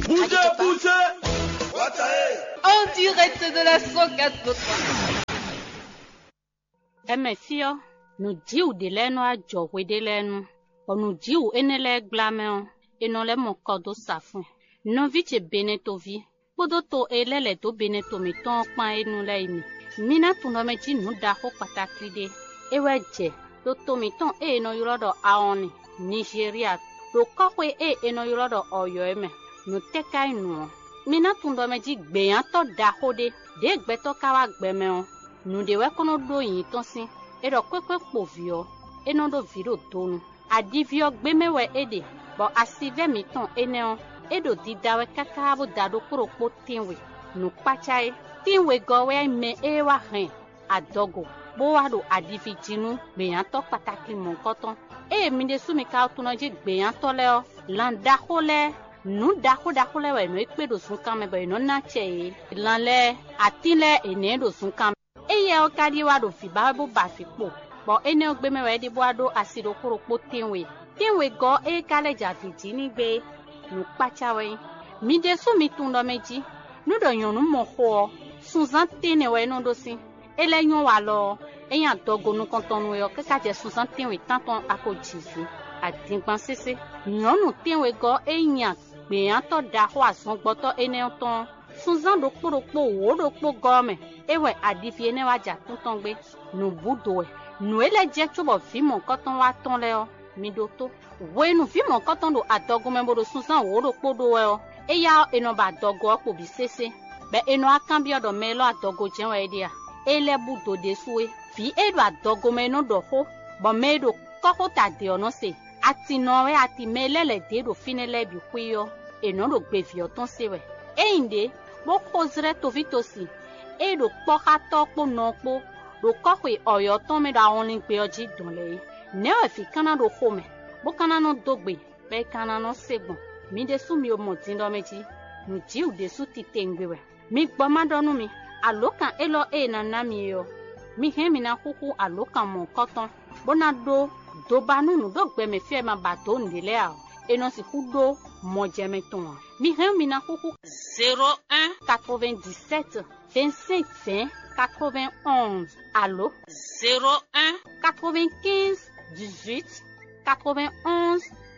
Bougez. En direct de la 104. Monsieur, nous disons de l'eno à jouer de l'eno. On nous dit où est le glaméon et non le mon cordeau safin. Non vite benetovi. Podoto elele to beneto mi ton pan e nous laimi. Mina tuno me ji nu da ho pataki de. Ewe je to to mi ton e no yorodo aoni. Nigeria to kokwe e no yorodo oyo eme. Nu tekai nu. Mina tuno me ji gbeyan to da ho de gbe to kawa gbeme on. Nu de we kono do yin ton sin. E do kwekwe povio. E no do viro tonu. Adivio gbemewe ede. Bo asive mi ton eneon. Edo didawe kakabo dado koropo tinwe. Nu pachae. Tinwe gowe me ewa hen. Adogo. Boado adivijinu. Beyanto pataki mon koton. Minde sumi ka otunoji beyanto leo. Landaho le. Nu daho le we no ekpedo sunkame be no nache. Lanle. Atile enedo sunkame. Eye okadi wado fiba bo bafipo. Bo ene ogbemewe di boado asido koropo tinwe. Tinwe go kale javijini be. Nu pachawe mi desu mi tundo meji nu do yonu mo ho sunzan tene we no do sin ele yon wa lo eyan dogo nu kontonu yo ke ka je sunzan tenwe tanton akojisi adingban sese yonu tenwe go eyan gbe an to da ho asun gboto ene ton sunzan do poropo wo do po gome ewe adifie ne wa ja tunton gbe nu budo nu ele je chubo fi mo koton wa ton le o mi do to wenu fi mo koton do adogo membo sunsan wo do podo we o eya eno ba dogo ko bi sese be eno akan bi odo melo adogo jenwe dia ele budo de suwe fi edo adogo meno do ho bo medo koko ta de ono se ati no we ati melele de do finele bi kwiyo eno do gbe fi oton se we einde bo kozre to vitosi edo poka to po no po do kokwe oyo ton me da only pe oji donle ne we fi kana do home bo kana no dogbe be kana no segbon mi de su mi o mo tin do meji nu ji u de su ti tengbewe mi gbo ma donu mi alokan elo na na mi yo mi he mi na kuku alokan mo koton bona do banu nu do gbe me fe ma ba to ndile a eno si ku do mo je me ton mi he mi na kuku 01 97 25 91 allo 01 95 18 91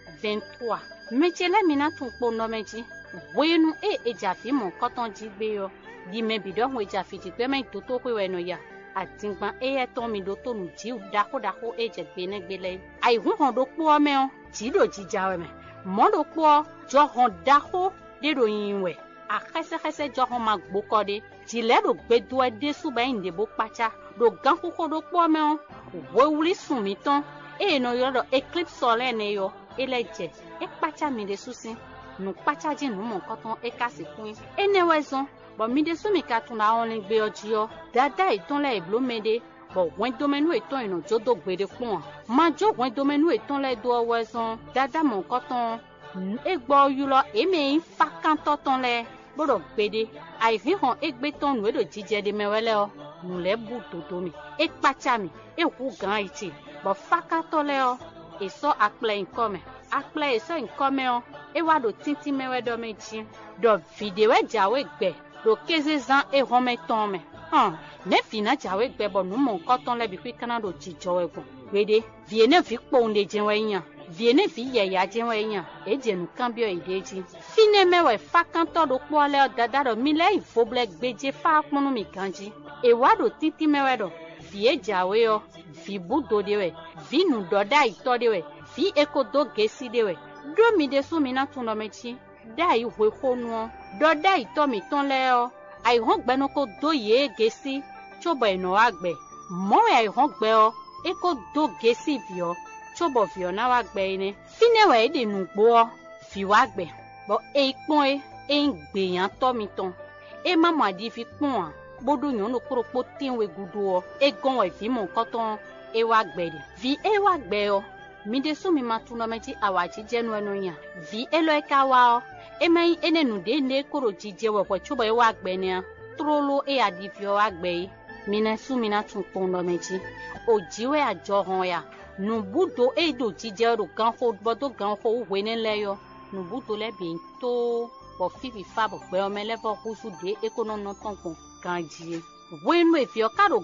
23 mechele mina tun po no meji wenu ejafi mo koton jigbe yo di me bido ho ejafi ti pe me to pe we no ya atingban ton mi do to nu ji dako eje gbe ne gbele ai hu hon do po me o ji do jijawe me mo do po jo hon dako de do yin we akese jo hon ma gboko de ji le do gbe do de su ba inde bo pacha do gan koko do po me o wo wuli sun mi ton no yodo eclipse solaire ne yo eleje pacha mi de susin nu pacha ji nu mo koton kasi kun enewezon bo mi de su mi ka tun na only gbe oji yo dada iton le iblomede bo wen domenu iton ino jodo gbede pon ma jo wen domenu iton le do owezon dada mo koton egbo yulo eme fa kan toton le bodo gbede ai fi hon egbe ton nu do jije de mewele o nu le bu toto mi pacha mi hu gan iti bo faka to le o eso akple nkome akple eso nkome o wa do tinti mewe do meji do video jawe gbe do keze zan home ton me ne fina jawe gbe bo nu mo koton le bi kwi kana do jijo egbon gbede viene fi po nde jenwe yan viene fi yeya jenwe yan eje nu kan bio ideji fine mewe fakan to do po le dada do mi le ifoble gbeje fa ponu mi kanji wa do tinti mewe do vie jawe o vi budo dewe vi nu doda ito dewe vi ekodo gesi dewe do mi de su mi na tun do mechi dai hwe honu doda ito mi ton le o ai hon gbe no ko do ye gesi chobo eno agbe mo ai hon gbe o ekodo gesi vi o chobo vi o na wa gbe ni fine we de nu gbo fi wa gbe bo ipon ngbe yan to mi ton mama adi fi pon bodo yan no koropo tinwe gudu o gon we fi mo koton wa gbede vi wa gbe o mi de su mi matuno meji awaji jenu enu yan vi elo ka wa o emai enenu de ne koro jije we ko chubo wa gbe ni trolo adi fi o wa gbe mi na su mi na tun pon no meji ojiwe ajo hon ya nu budo do jije ro gan ho bodo gan ho we ne le yo nu budo le bi to po fifi fa bo gbe omele bo kusu de ekono no ton kon ganjie wenu efio karo